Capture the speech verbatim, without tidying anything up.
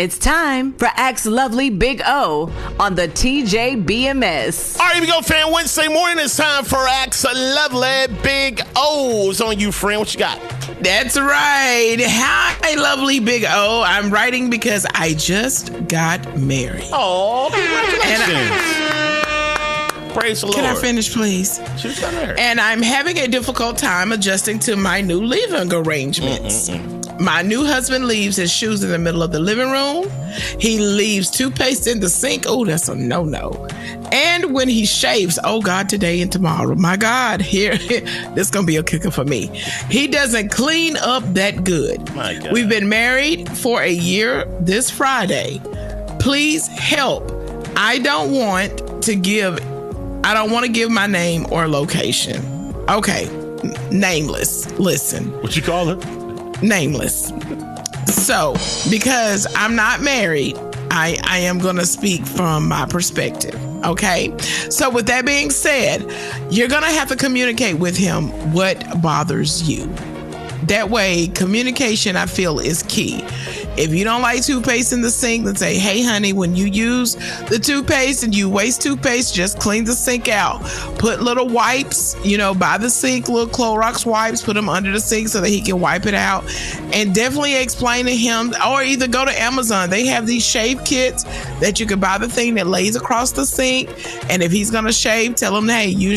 It's time for Ask Lovely Big O on the T J B M S. All right, here we go, fam. Wednesday morning, it's time for Ask Lovely Big O's on you, friend. What you got? That's right. Hi, lovely Big O. I'm writing because I just got married. Oh, congratulations. Praise the Lord. Can I finish, please? And I'm having a difficult time adjusting to my new living arrangements. Mm-mm-mm. My new husband leaves his shoes in the middle of the living room. He leaves toothpaste in the sink. Oh, that's a no-no. And when he shaves, oh God, today and tomorrow, my God, here, this is going to be a kicker for me. He doesn't clean up that good. My God. We've been married for a year this Friday. Please help. I don't want to give, I don't want to give my name or location. Okay, nameless. Listen. What you call her? Nameless. So, because I'm not married, I, I am going to speak from my perspective. Okay. So with that being said, you're going to have to communicate with him what bothers you. That way, communication, I feel, is key. If you don't like toothpaste in the sink, then say, hey, honey, when you use the toothpaste and you waste toothpaste, just clean the sink out. Put little wipes, you know, by the sink, little Clorox wipes, put them under the sink so that he can wipe it out. And definitely explain to him, or either go to Amazon. They have these shave kits that you can buy the thing that lays across the sink. And if he's going to shave, tell him, hey, use